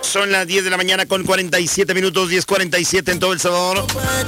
Son las 10 de la mañana con 47 minutos, 10:47 en todo El Salvador.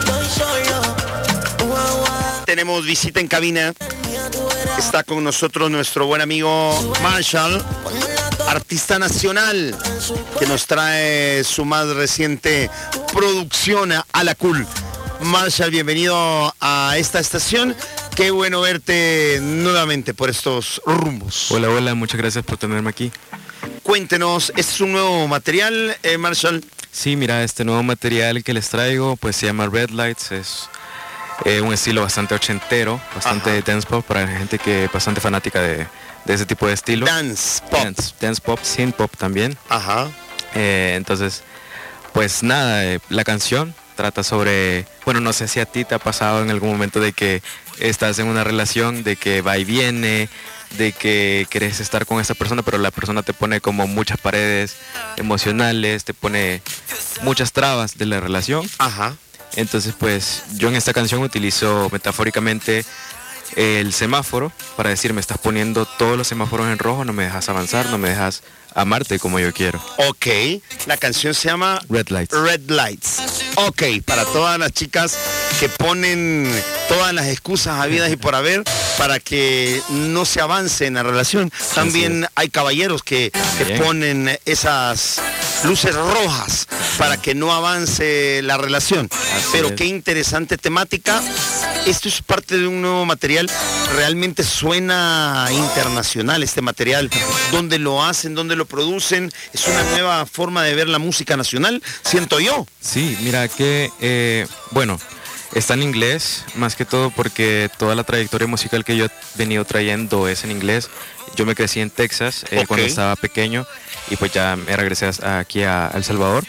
Tenemos visita en cabina. Está con nosotros nuestro buen amigo Marshall, artista nacional, que nos trae su más reciente producción a la cool. Marshall, bienvenido a esta estación. Qué bueno verte nuevamente por estos rumbos. Hola, hola, muchas gracias por tenerme aquí. Cuéntenos, ¿este es un nuevo material, Marshall? Sí, mira, este nuevo material que les traigo pues se llama Red Lights. Es un estilo bastante ochentero, bastante dance pop para la gente que es bastante fanática de ese tipo de estilo. Dance pop. Dance pop, synth pop también. Ajá. Entonces, pues nada, la canción trata sobre, bueno, no sé si a ti te ha pasado en algún momento de que estás en una relación, de que va y viene, de que querés estar con esa persona, pero la persona te pone como muchas paredes emocionales, te pone muchas trabas de la relación. Ajá. Entonces, pues, yo en esta canción utilizo metafóricamente el semáforo para decir, me estás poniendo todos los semáforos en rojo, no me dejas avanzar, no me dejas amarte como yo quiero. Ok, la canción se llama Red Lights. Red Lights. Ok, para todas las chicas que ponen todas las excusas habidas y por haber para que no se avance en la relación. También hay caballeros que ponen esas luces rojas para que no avance la relación. Pero qué interesante temática. Esto es parte de un nuevo material. Realmente suena internacional este material. ¿Dónde lo hacen? ¿Dónde lo producen? Es una nueva forma de ver la música nacional, siento yo. Sí, mira que, bueno, está en inglés, más que todo porque toda la trayectoria musical que yo he venido trayendo es en inglés. Yo me crecí en Texas cuando estaba pequeño y pues ya me regresé aquí a El Salvador,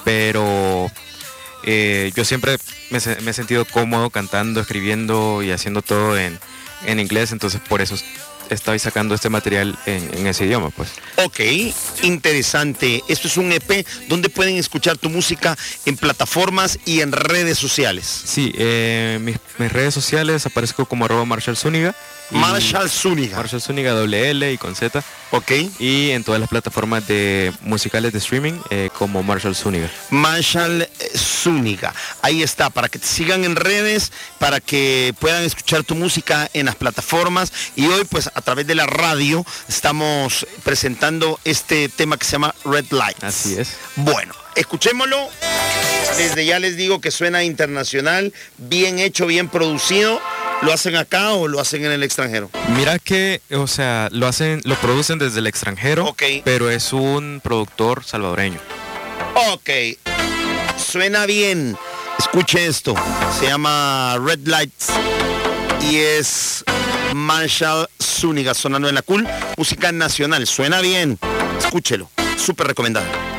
pero yo siempre me he sentido cómodo cantando, escribiendo y haciendo todo en inglés, entonces por eso estoy sacando este material en ese idioma, pues. Ok, interesante. Esto es un EP. ¿Dónde pueden escuchar tu música? En plataformas y en redes sociales. Sí, mis redes sociales aparezco como @MarshallZúñiga. Marshall Zúñiga. Marshall Zúñiga, doble L y con Z. Ok. Y en todas las plataformas de musicales de streaming como Marshall Zúñiga. Marshall Zúñiga. Ahí está, para que te sigan en redes, para que puedan escuchar tu música en las plataformas. Y hoy, pues, a través de la radio, estamos presentando este tema que se llama Red Lights. Así es. Bueno, escuchémoslo. Desde ya les digo que suena internacional, bien hecho, bien producido. ¿Lo hacen acá o lo hacen en el extranjero? Mira que, o sea, lo producen desde el extranjero, pero es un productor salvadoreño. Ok, suena bien. Escuche esto, se llama Red Lights y es Marshall Zúñiga sonando en la cool, música nacional, suena bien. Escúchelo, súper recomendado.